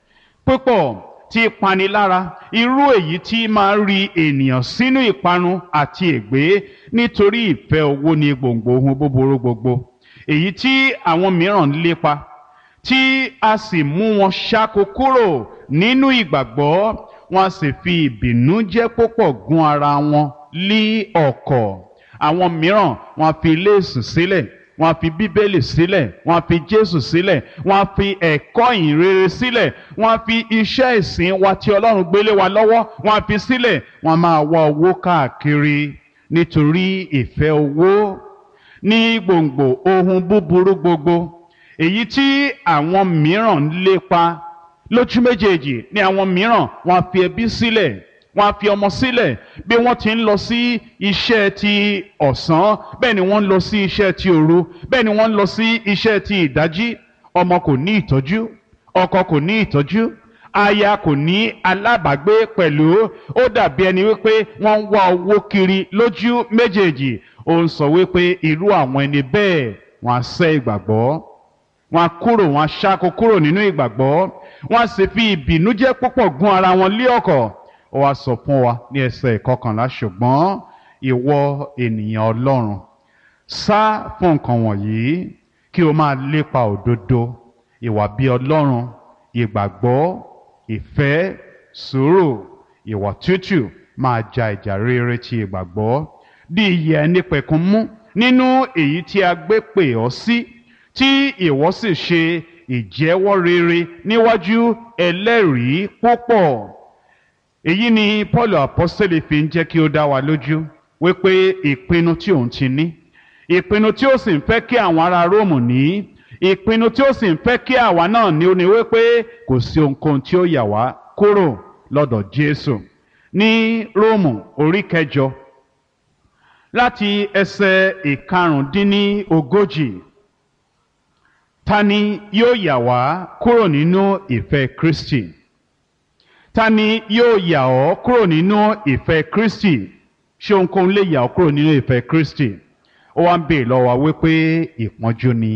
[SPEAKER 1] púpọ̀ tí panilára, irú èyí tí máa ń ri ènìyàn sínú ìparun àti ègbé, nítorí ìfẹ́ owó ní gbòǹgbò ohun búburú gbogbo, èyí tí àwọn mìíràn ń lépa, tí a sì mú wọn ṣáko kúrò nínú ìgbàgbọ́, wọn a sì fi ìbìnújẹ́ púpọ̀ gún ara wọn lí ọ̀kọ̀. Àwọn mìíràn wọn a fi léèsù sílẹ̀, wọn a fi bíbélì sílẹ̀, wọn a fi Jésù sílẹ̀, wọn a fi ẹ̀kọ́ ìhìnrere sílẹ̀, wọn a fi iṣẹ́ ìsìn wa tí Ọlọ́run gbélé wa lọ́wọ́, wọn a fi sílẹ̀, wọn a máa wá owó káàkiri nítorí ìfẹ́ owó ní gbòǹgbò ohun búburú gbogbo, èyí tí àwọn mìíràn ń lépa. Lójú méjèèjì ni àwọn mìíràn wọn a fi ẹbí sílẹ̀, wọn a fi ọmọ sílẹ̀, bí wọ́n ti ń lọ sí iṣẹ́ ti ọ̀sán bẹ́ẹ̀ ni wọ́n ń lọ sí iṣẹ́ ti òru, bẹ́ẹ̀ ni wọ́n ń lọ sí iṣẹ́ ti ìdájí. Ọmọ kò ní ìtọ́jú, ọkọ kò ní ìtọ́jú, aya kò ní alábàágbé pẹ̀lú. Ó dàbí ẹni wípé wọ́n ń wá owó kiri lójú méjèèjì. Ó ń sọ wípé irú àwọn ẹni bẹ́ẹ̀ wọ́n á sẹ́ ìgbàgbọ́, wọ́n á kúrò, wọ́n á ṣáko kúrò nínú ìgbàgbọ́, wọ́n á sì fi ìbìnújẹ́ púpọ̀ gún ara wọn lé ọ̀kọ̀. Ó wá sọ fún wa ní ẹsẹ̀ ìkọkànlá, ṣùgbọ́n ìwọ ènìyàn Ọlọ́run, sá fún nǹkan wọ̀nyí kí o máa lépa òdodo, ìwà bí Ọlọ́run, ìgbàgbọ́, ìfẹ́, sùúrù, ìwà tútù, máa ja ìjà rere ti ìgbàgbọ́, bí ìyè ẹnípẹ̀kun mú nínú èyí tí a gbé pè ọ́ sí, tí ìwọ sì ṣe ìjẹ́wọ́ rere níwájú ẹlẹ́rìí púpọ̀. Èyí ni Paul apọ́sítélì fi ń jẹ́ kí ó dá wa lójú wípé ìpinnu tí òun ti ní, ìpinnu tí ó sì ń fẹ́ kí àwọn ará Róòmù ní, ìpinnu tí ó sì ń fẹ́ kí àwa náà ní, ó ní wípé kò sí ohunkóhun tí ó yà wá kúrò lọ́dọ̀ Jésù. Ní Róòmù orí kẹjọ láti ẹsẹ̀ ìkarùndínlógójì, ta ni yóò yà wá kúrò nínú ìfẹ́ Kristi? Ta ni yóò yà ọ́ kúrò nínú ìfẹ́ Kristi? Ṣé ohunkóhun lè yà ọ́ kúrò nínú ìfẹ́ Kristi? Ó wá ń bèèrè lọ́wọ́ wa wípé ìpọ́njú ni,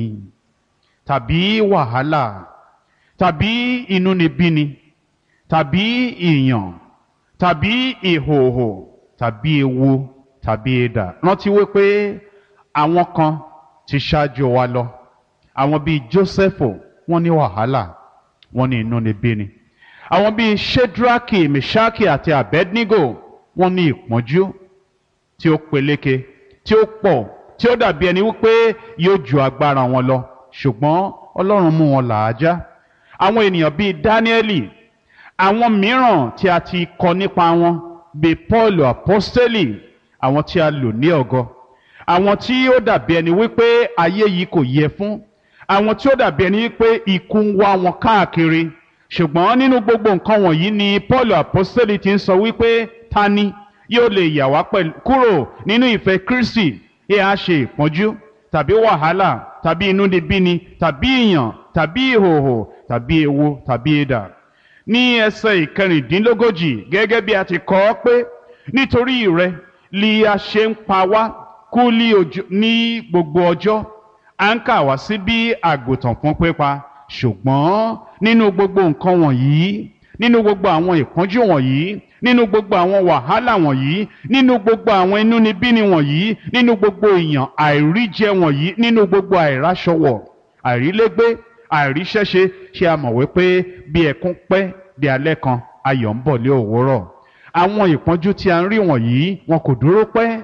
[SPEAKER 1] tàbí wàhálà, tàbí inúnibíni, tàbí ìyàn, tàbí ìhòhò, tàbí ewu, tàbí idà. Rántí wípé àwọn kan ti ṣáájú wa lọ. Àwọn bíi Jósẹ́fù wọ́n ní wàhálà, wọ́n ní inúnibíni. Àwọn bíi Ṣédrákì, Mèṣákì àti Abednego wọ́n ní ìpọ́njú tí ó peléke, tí ó pọ̀, tí ó dàbí ẹni wípé yóò ju agbára wọn lọ, ṣùgbọ́n Ọlọ́run mú wọn làájá. Àwọn ènìyàn bíi Dáníẹ́lì, àwọn mìíràn tí a ti kọ nípa wọn bíi Paul apọ́stélì, àwọn tí a lò ní ọ̀gọ, àwọn tí ó dàbí ẹni wípé ayé yìí kò yẹ fún, àwọn tí ó dàbí ẹni wípé ikú ń wá wọn káàkiri. Ṣùgbọ́n nínú gbogbo nǹkan wọ̀nyí ni Paul apọ́stélì ti ń sọ wípé ta ni yóò lè yà wá kúrò nínú ìfẹ́ Kristi? Ẹ á ṣe ìpọ́njú tàbí wàhálà tàbí inúnibíni tàbí ìyàn tàbí ìhòhò tàbí ewu tàbí idà. Ní ẹsẹ̀ ìkẹrìndínlógójì, gẹ́gẹ́ bí a ti kọ ọ́ pé nítorí rẹ li a ṣe ń pa wá kú ní gbogbo ọjọ́, à ń kà wá sí bí àgùntàn fún pípa. Ṣùgbọ́n nínú gbogbo nǹkan wọ̀nyí, nínú gbogbo àwọn ìpọ́njú wọ̀nyí, nínú gbogbo àwọn wàhálà wọ̀nyí, nínú gbogbo àwọn inúnibíni wọ̀nyí, nínú gbogbo ìyàn àìríjẹ wọ̀nyí, nínú gbogbo àìráṣọwọ̀, àìrílégbé, àìríṣẹ́ṣe, ṣé a mọ̀ wípé bí ẹkún pẹ́ di alẹ́ kan, ayọ̀ ń bọ̀ lé òwúrọ̀. Àwọn ìpọ́njú tí a ń rí wọ̀nyí wọn kò dúró pẹ́.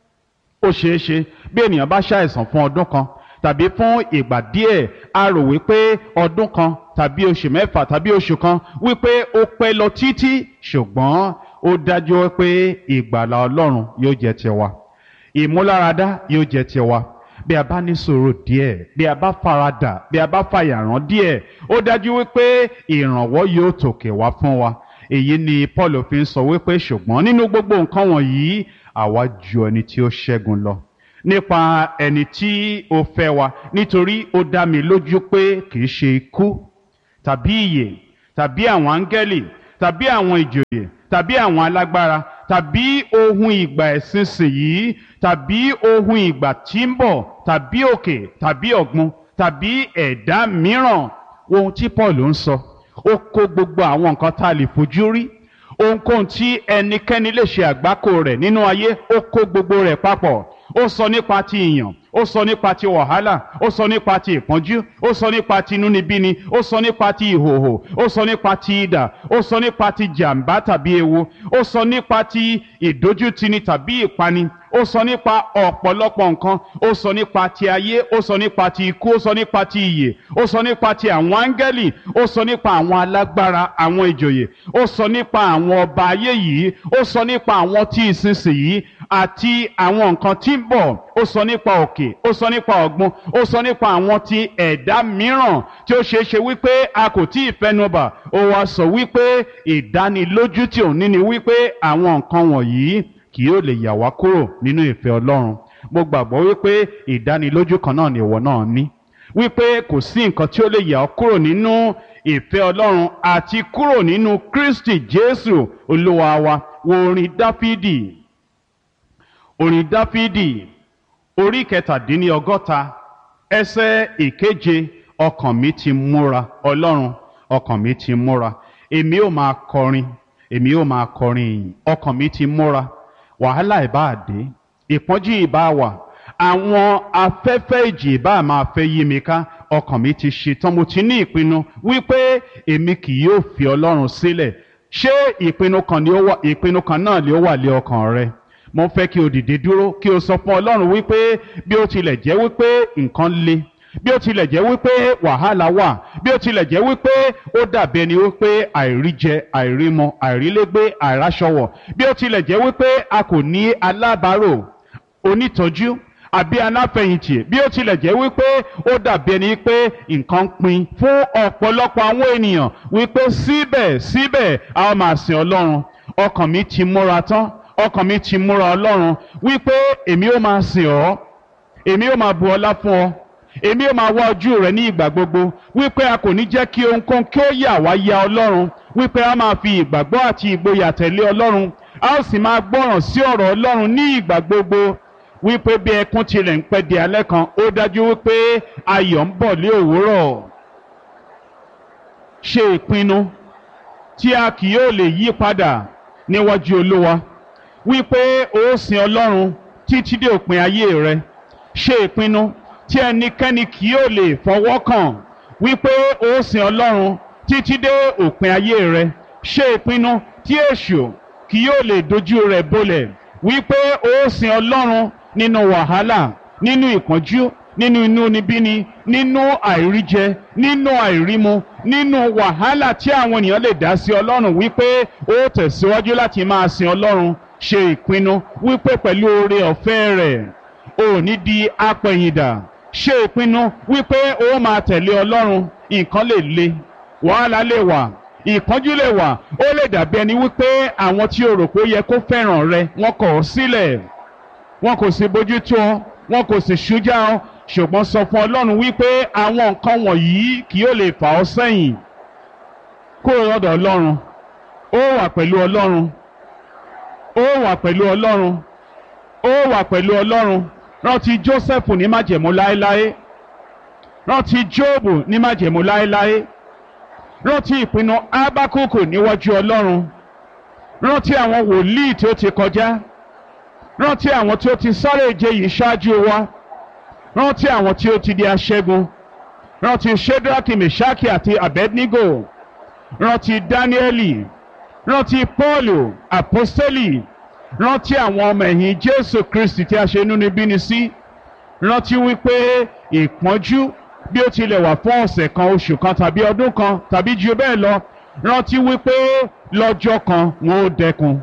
[SPEAKER 1] Ó ṣeé ṣe bí ènìyàn bá ṣàìsàn fún ọdún kan tàbí fún ìgbà díẹ̀, a rò wípé ọdún kan tàbí oṣù mẹ́fà tàbí oṣù kan wípé ó pẹ́ lọ títí, ṣùgbọ́n ó dájú pé ìgbàlà Ọlọ́run yóò jẹ́ tiwa, ìmúláradá yóò jẹ́ tiwa. Bí a bá ní sùúrù díẹ̀, bí a bá faradà, bí a bá fàyàrán díẹ̀, ó dájú wípé ìrànwọ́ yóò tòkè wá fún wa. Èyí ni Paul fi ń sọ wípé ṣùgbọ́n nínú gbogbo nǹkan wọ̀nyí àwa ju ẹni tí ó ṣẹ́gun lọ nípa ẹni tí ó fẹ́ wa, nítorí ó dá mi lójú pé kì í ṣe ikú tàbí ìyè tàbí àwọn áńgẹ́lì tàbí àwọn ìjòyè tàbí àwọn alágbára tàbí ohun ìgbà ìsinsìnyí tàbí ohun ìgbà tí ń bọ̀ tàbí òkè tàbí ọ̀gbun tàbí ẹ̀dá mìíràn. Ohun tí Paul ń sọ, ó kó gbogbo àwọn nǹkan tá a lè fojú rí, ohunkóhun tí ẹnikẹ́ni lè ṣe àgbákò rẹ̀ nínú ayé, ó kó gbogbo rẹ̀ papọ̀. Ó sọ nípa ti ìyàn, ó sọ nípa ti wàhálà, ó sọ nípa ti ìpọ́njú, ó sọ nípa ti inúnibíni, ó sọ nípa ti ìhòhò, ó sọ nípa ti idà, ó sọ nípa ti jàǹbá tàbí ewu, ó sọ nípa ti ìdójútini tàbí ìpani, ó sọ nípa ọ̀pọ̀lọpọ̀ nǹkan, ó sọ nípa ti ayé, ó sọ nípa ti ikú, ó sọ nípa ti ìyè, ó sọ nípa ti àwọn áńgẹ́lì, ó sọ nípa àwọn alágbára, àwọn ìjòyè, ó sọ nípa àwọn ọba ayé yìí, ó sọ nípa àwọn tí ìsinsìnyí àti àwọn nǹkan tí ń bọ̀, ó sọ nípa òkè, ó sọ nípa ọ̀gbun, ó sọ nípa àwọn tí ẹ̀dá mìíràn tí ó ṣeé ṣe wípé a kò tí ì fẹnubà. Ó wá sọ wípé ìdánilójú tí òun ní ni wípé àwọn nǹkan wọ̀nyí kì yóò lè yà wá kúrò nínú ìfẹ́ Ọlọ́run. Mo gbàgbọ́ wípé ìdánilójú kan náà ni ìwọ náà ní, wípé kò sí nǹkan tí ó lè yà ọ́ kúrò nínú ìfẹ́ Ọlọ́run àti kúrò nínú Kristi Jésù Olúwa wa. Wo orin Dáfídì, orin Dáfídì orí kẹtàdínlọ́gọ́ta ẹsẹ̀ ìkeje. Ọkàn mi ti múra, Ọlọ́run, ọkàn mi ti múra, èmi ó máa kọrin, èmi ó máa kọrin ìyìn. Ọkàn mi ti múra, wàhálà ìbá dé, ìpọ́njú ìbá wà, àwọn afẹ́fẹ́ ìjì ìbá máa fẹ́ yí mi ká, ọkàn mi ti ṣetán, mo ti ní ìpinnu wípé èmi kì yóò fi Ọlọ́run sílẹ̀. Ṣé ìpinnu kan ni ó wà, ìpinnu kan náà ni ó wà lé ọkàn rẹ? Mo fẹ́ kí o dìde dúró, kí o sọ fún Ọlọ́run wípé bí ó tilẹ̀ jẹ́ wípé nǹkan le, bí ó tilẹ̀ jẹ́ wípé wàhálà wà, bí ó tilẹ̀ jẹ́ wípé ó dàbí ẹni wípé àìríjẹ, àìrímọ, àìrílégbé, àìráṣọwọ̀, bí ó tilẹ̀ jẹ́ wípé a kò ní alábàárò, onítọ́jú àbí aláfẹ̀yìntì, bí ó tilẹ̀ jẹ́ wípé ó dàbí ẹni pé nǹkan ń pin fún ọ̀pọ̀lọpọ̀ àwọn ènìyàn, wípé síbẹ̀ síbẹ̀ a ó máa sìn Ọlọ́run. Ọkàn mi ti múra tán, ọkàn mi ti múra Ọlọ́run, wípé èmi ó máa sìn ọ́, èmi ó máa bu ọlá fún ọ, èmi ó máa wá ojú rẹ ní ìgbà gbogbo, wípé a kò ní jẹ́ kí ohunkóhun kí ó yà wá ya Ọlọ́run, wípé a máa fi ìgbàgbọ́ àti ìgboyà tẹ̀lé Ọlọ́run, a ó sì máa gbọ́ràn sí ọ̀rọ̀ Ọlọ́run ní ìgbà gbogbo, wípé bí ẹkún tilẹ̀ ń pẹ́ di alẹ́ kan, ó dájú wípé ayọ̀ ń bọ̀ lé òwúrọ̀. Ṣe ìpinnu tí a kì yóò lè yí padà níwájú Olúwa, wípé ó sìn Ọlọ́run títí dé òpin ayé rẹ. Ṣe ìpinnu tí ẹnikẹ́ni kì yóò lè fọwọ́ kàn, wípé ó sìn Ọlọ́run títí dé òpin ayé rẹ. Ṣe ìpinnu tí èṣù kì yóò lè dojú rẹ̀ bolẹ̀, wípé ó sìn Ọlọ́run nínú wàhálà, nínú ìpọ́njú, nínú inúnibíni, nínú àìríjẹ, nínú àìrímu, nínú wàhálà tí àwọn ènìyàn lè dá sí Ọlọ́run, wípé ó tẹ̀síwájú láti máa sìn Ọlọ́run. Ṣe ìpinnu wípé pẹ̀lú oore ọ̀fẹ́ rẹ̀ ò ní di apẹ̀yìndà. Ṣe ìpinnu wípé ó máa tẹ̀lé Ọlọ́run. Nǹkan lè le, wàhálà lè wà, ìpọ́njú lè wà, ó lè dàbí ẹni wípé àwọn tí o rò pé ó yẹ kó fẹ́ràn rẹ wọ́n kọ̀ ọ́ sílẹ̀, wọn kò sì bójú tó ọ, wọn kò sì ṣújà ọ, ṣùgbọ́n sọ fún Ọlọ́run wípé àwọn nǹkan wọ̀nyí kì yóò lè fà ọ́ sẹ́yìn. Kúrò lọ́dọ̀ Ọlọ́run, ó wà pẹ̀lú Ọlọ́run, ó wà pẹ̀lú Ọlọ́run, ó wà pẹ̀lú Ọlọ́run. Rántí Jósẹ́fù ní májẹ̀mú láéláé, rántí Jóòbù ní májẹ̀mú láéláé, rántí ìpinnu Ábákùkù níwájú Ọlọ́run, rántí àwọn wòlíì tí ó ti kọjá, rántí àwọn tí ó ti sáré ìje yìí ṣáájú wa, rántí àwọn tí ó ti di aṣẹ́gun, rántí Ṣédrákì, Mèṣákì àti Abednego, rántí Dáníẹ́lì, rántí Pọ́ọ̀lù àpọ́sítélì, rántí àwọn ọmọ ẹ̀yìn Jésù Kristi tí a ṣe inúnibíni sí. Rántí wípé ìpọ́njú bí ó tilẹ̀ wà fún ọ̀sẹ̀ kan, oṣù kan tàbí ọdún kan tàbí jù bẹ́ẹ̀ lọ, rántí wípé lọ́jọ́ kan wọn ó dẹkùn.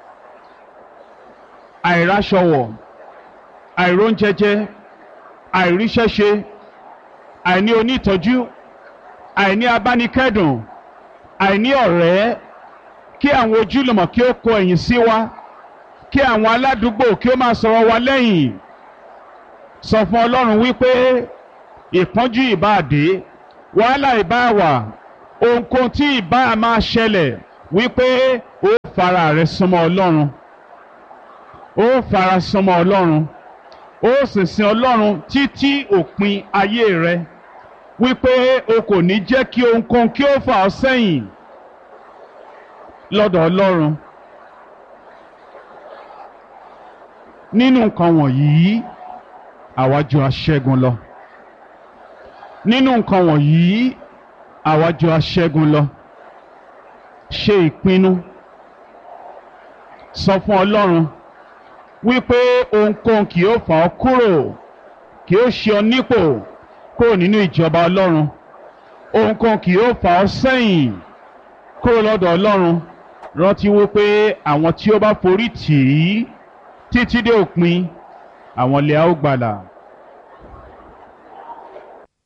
[SPEAKER 1] Àìráṣọwọ̀, àìróúnjẹjẹ, àìríṣẹ́ṣe, àìní onítọ́jú, àìní abánikẹ́dùn, àìní ọ̀rẹ́, kí àwọn ojúlùmọ̀ kí ó kọ ẹ̀yìn sí wa, kí àwọn aládùúgbò kí ó máa sọ̀rọ̀ wa lẹ́yìn, sọ fún ọlọ́run wípé ìpọ́njú ìbáàdé wàhálà ìbáàwà ohunkóhun tí ìbá máa ṣẹlẹ̀ wípé ó fara rẹ súnmọ́ ọlọ́run ó fara súnmọ́ ọlọ́run ó sì sin ọlọ́run títí òpin ayé rẹ wípé o kò ní jẹ́ kí ohunkóhun kí ó fà ọ́ sẹ́yìn lọ́dọ̀ ọlọ́run. Nínú nǹkan wọ̀nyí àwa jù aṣẹ́gun lọ. Nínú nǹkan wọ̀nyí àwa jù aṣẹ́gun lọ. Ṣe ìpinnu sọ fún ọlọ́run wípé ohunkóhun kì yóò fà ọ́ kúrò kì yóò ṣe ọ nípò kúrò nínú ìjọba ọlọ́run. Ohunkóhun kì yóò fà ọ́ sẹ́yìn kúrò lọ́dọ̀ ọlọ́run. Rántí wípé àwọn tí ó bá forí tì í títí dé òpin àwọn lè a ó gbàlà.